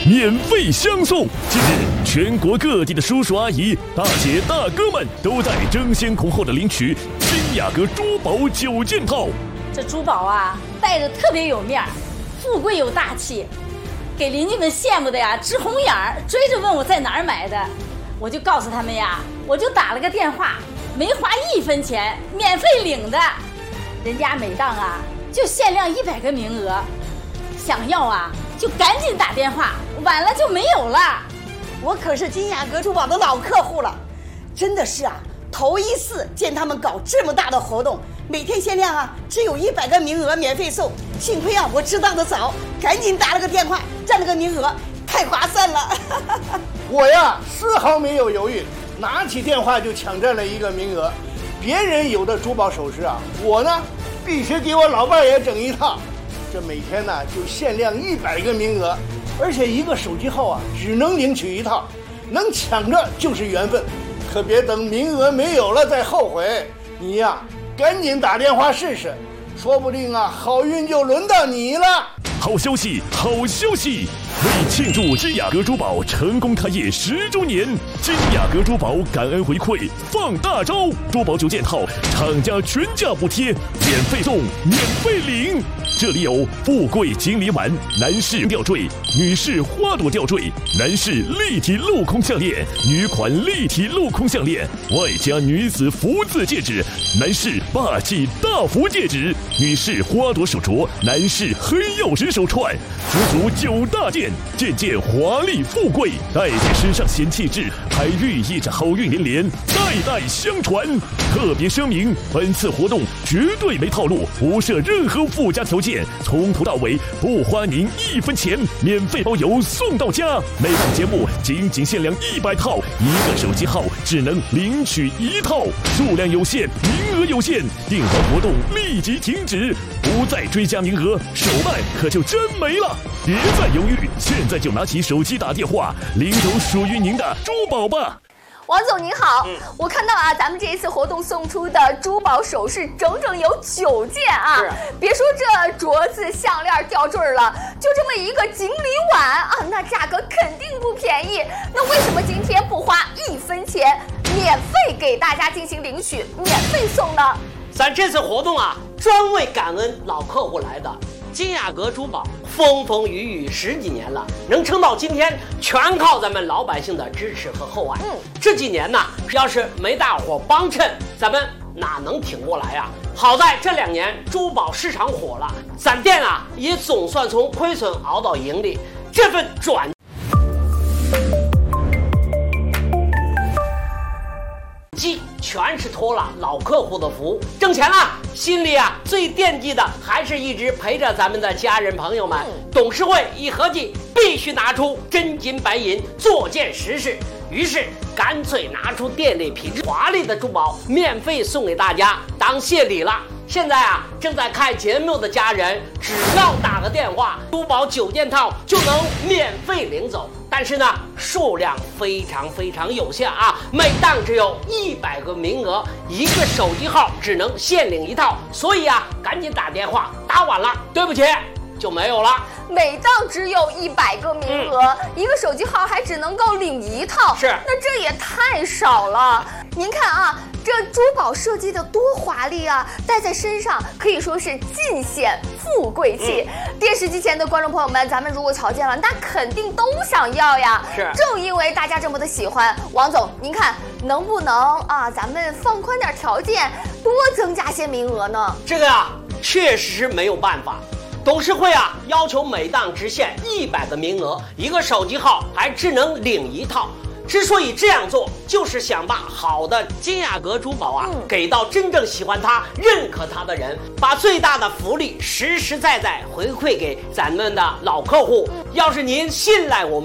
免费相送。近日，全国各地的叔叔阿姨、大姐大哥们都在争先恐后的领取金雅阁珠宝9件套。 这珠宝啊，戴着特别有面儿，富贵有大气，给邻居们羡慕的呀直红眼儿，追着问我在哪儿买的。我就告诉他们呀，我就打了个电话，没花1分钱，免费领的。人家每档啊就限量100个名额，想要啊就赶紧打电话，晚了就没有了。 我可是金雅阁珠宝的老客户了，真的是啊，头一次见他们搞这么大的活动，每天限量啊只有100个名额免费送。幸亏啊我知道的早，赶紧打了个电话，占了个名额，太划算了。 我呀丝毫没有犹豫，拿起电话就抢占了1个名额。别人有的珠宝首饰啊，我呢必须给我老伴也整一套。这每天呢就限量100个名额，而且1个手机号啊只能领取1套，能抢着就是缘分，可别等名额没有了再后悔。你呀赶紧打电话试试，说不定啊好运就轮到你了。 好消息，好消息！为庆祝金雅阁珠宝成功开业10周年，金雅阁珠宝感恩回馈放大招，珠宝9件套，厂家全价补贴，免费送，免费领。这里有富贵锦鲤碗、男士吊坠、女士花朵吊坠、男士立体镂空项链、女款立体镂空项链，外加女子福字戒指、男士霸气大福戒指、女士花朵手镯、男士黑曜石手串，足足9大件，件件华丽富贵，戴在身上显气质，还寓意着好运连连，代代相传。特别声明，本次活动绝对没套路，不设任何附加条件，从头到尾不花您1分钱，免费包邮送到家。每档节目仅限量100套，1个手机号只能领取1套，数量有限，名额有限，订单活动立即停止，不再追加名额，手慢可就真没了。别再犹豫，现在就拿起手机打电话，领走属于您的珠宝吧。 王总您好，我看到啊，咱们这一次活动送出的珠宝首饰整整有9件啊！别说这镯子、项链、吊坠了，就这么一个锦鲤碗啊，那价格肯定不便宜。那为什么今天不花1分钱，免费给大家进行领取，免费送呢？ 咱这次活动啊，专为感恩老客户来的。金雅阁珠宝风风雨雨10几年了，能撑到今天，全靠咱们老百姓的支持和厚爱。这几年呢，要是没大伙帮衬，咱们哪能挺过来呀？好在这2年珠宝市场火了，咱店啊也总算从亏损熬到盈利，这份转机全是托了老客户的福，挣钱了，心里啊最惦记的还是一直陪着咱们的家人朋友们。董事会一合计，必须拿出真金白银做件实事，于是干脆拿出店里品质华丽的珠宝，免费送给大家当谢礼了。现在啊，正在看节目的家人，只要打个电话，珠宝9件套就能免费领走。但是呢，数量非常有限啊，每档只有100个名额，1个手机号只能限领1套，所以啊，赶紧打电话，打晚了，对不起，就没有了。 每档只有100个名额，1个手机号还只能够领1套， 是， 那这也太少了。您看啊，这珠宝设计的多华丽啊，戴在身上可以说是尽显富贵气。电视机前的观众朋友们，咱们如果瞧见了，那肯定都想要呀。 是， 正因为大家这么的喜欢，王总，您看能不能啊，咱们放宽点条件，多增加些名额呢？ 这个啊，确实是没有办法。董事会啊，要求每档只限100个名额，1个手机号还只能领1套。之所以这样做，就是想把好的金雅阁珠宝啊，给到真正喜欢它、认可它的人，把最大的福利实实在在回馈给咱们的老客户。要是您信赖我们